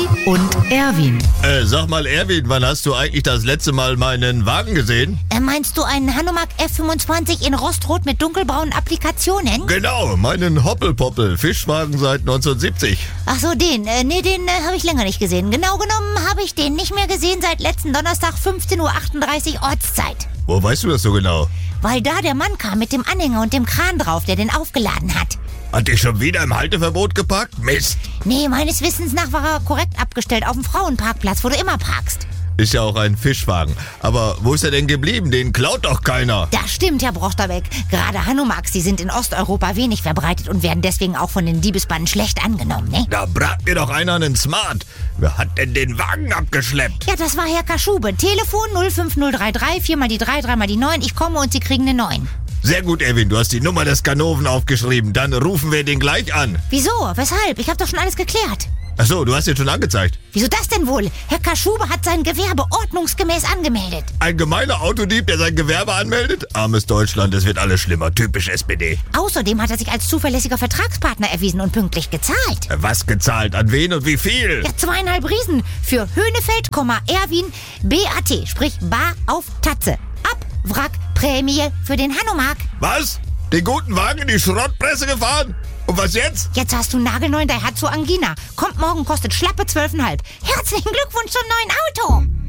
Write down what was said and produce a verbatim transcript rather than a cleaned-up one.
Uli und Erwin. Äh, sag mal, Erwin, wann hast du eigentlich das letzte Mal meinen Wagen gesehen? Äh, meinst du einen Hanomag F fünfundzwanzig in Rostrot mit dunkelbraunen Applikationen? Genau, meinen Hoppelpoppel, Fischwagen seit neunzehnhundertsiebzig. Ach so, den. Äh, nee, den äh, habe ich länger nicht gesehen. Genau genommen habe ich den nicht mehr gesehen seit letzten Donnerstag fünfzehn Uhr achtunddreißig Ortszeit. Wo weißt du das so genau? Weil da der Mann kam mit dem Anhänger und dem Kran drauf, der den aufgeladen hat. Hat dich schon wieder im Halteverbot geparkt? Mist! Nee, meines Wissens nach war er korrekt abgestellt auf dem Frauenparkplatz, wo du immer parkst. Ist ja auch ein Fischwagen. Aber wo ist er denn geblieben? Den klaut doch keiner. Das stimmt, Herr Brochterbeck. Gerade Hanomags, die sind in Osteuropa wenig verbreitet und werden deswegen auch von den Diebesbanden schlecht angenommen, ne? Da brat mir doch einer einen Smart. Wer hat denn den Wagen abgeschleppt? Ja, das war Herr Kaschube. Telefon null fünf null drei drei, vier mal die drei, drei mal die neun. Ich komme und Sie kriegen eine neun. Sehr gut, Erwin, du hast die Nummer des Ganoven aufgeschrieben. Dann rufen wir den gleich an. Wieso? Weshalb? Ich habe doch schon alles geklärt. Ach so, du hast ihn schon angezeigt. Wieso das denn wohl? Herr Kaschube hat sein Gewerbe ordnungsgemäß angemeldet. Ein gemeiner Autodieb, der sein Gewerbe anmeldet? Armes Deutschland, es wird alles schlimmer. Typisch S P D. Außerdem hat er sich als zuverlässiger Vertragspartner erwiesen und pünktlich gezahlt. Was gezahlt? An wen und wie viel? Ja, zweieinhalb Riesen für Höhnefeld, Erwin, B A T, sprich Bar auf Tatze. Abwrackprämie für den Hanomag. Was? Den guten Wagen in die Schrottpresse gefahren? Und was jetzt? Jetzt hast du einen nagelneuen Daihatsu Angina. Kommt morgen, kostet schlappe zwölf Komma fünf. Herzlichen Glückwunsch zum neuen Auto.